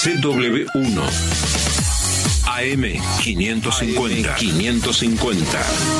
CW1 AM 550.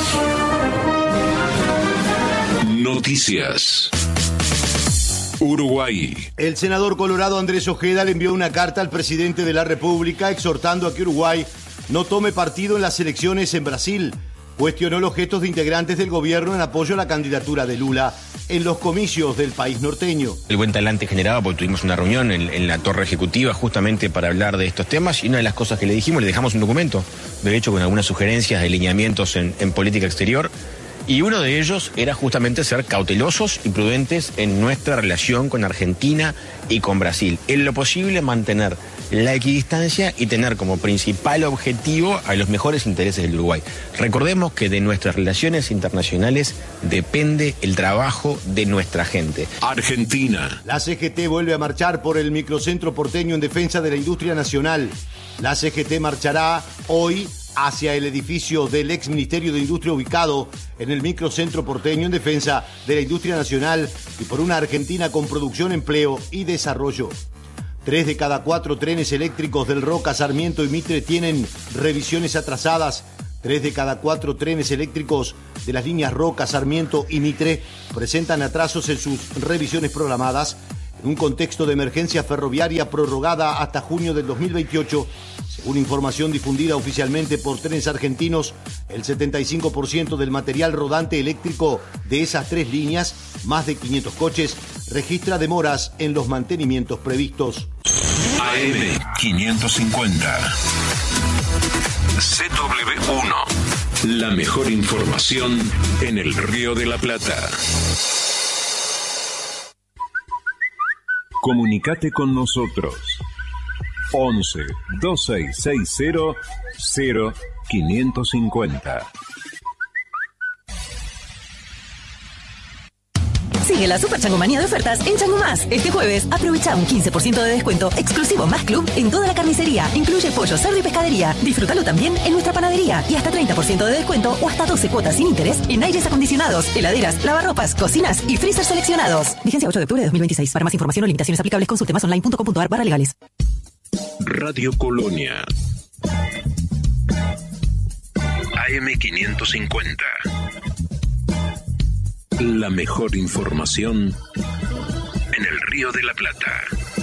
Noticias. Uruguay. El senador colorado Andrés Ojeda le envió una carta al presidente de la República exhortando a que Uruguay no tome partido en las elecciones en Brasil. Cuestionó los gestos de integrantes del gobierno en apoyo a la candidatura de Lula en los comicios del país norteño. El buen talante generado porque tuvimos una reunión en la torre ejecutiva justamente para hablar de estos temas, y una de las cosas que le dijimos, le dejamos un documento, de hecho con algunas sugerencias de lineamientos en política exterior, y uno de ellos era justamente ser cautelosos y prudentes en nuestra relación con Argentina y con Brasil. En lo posible mantener la equidistancia y tener como principal objetivo a los mejores intereses del Uruguay. Recordemos que de nuestras relaciones internacionales depende el trabajo de nuestra gente. Argentina. La CGT vuelve a marchar por el microcentro porteño en defensa de la industria nacional. La CGT marchará hoy hacia el edificio del ex Ministerio de Industria ubicado en el microcentro porteño en defensa de la industria nacional y por una Argentina con producción, empleo y desarrollo. 3 de cada 4 trenes eléctricos del Roca, Sarmiento y Mitre tienen revisiones atrasadas. 3 de cada 4 trenes eléctricos de las líneas Roca, Sarmiento y Mitre presentan atrasos en sus revisiones programadas en un contexto de emergencia ferroviaria prorrogada hasta junio del 2028. Según información difundida oficialmente por Trenes Argentinos, el 75% del material rodante eléctrico de esas 3 líneas, más de 500 coches, registra demoras en los mantenimientos previstos. AM 550. CW1. La mejor información en el Río de la Plata. Comunicate con nosotros. 11 2660 0550. Sigue la Super Changomanía de ofertas en Chango Más. Este jueves aprovecha un 15% de descuento exclusivo Más Club en toda la carnicería. Incluye pollo, cerdo y pescadería. Disfrútalo también en nuestra panadería. Y hasta 30% de descuento o hasta 12 cuotas sin interés en aires acondicionados, heladeras, lavarropas, cocinas y freezer seleccionados. Vigencia 8 de octubre de 2026. Para más información o limitaciones aplicables, consulte masonline.com.ar/legales. Radio Colonia. AM 550. La mejor información en el Río de la Plata.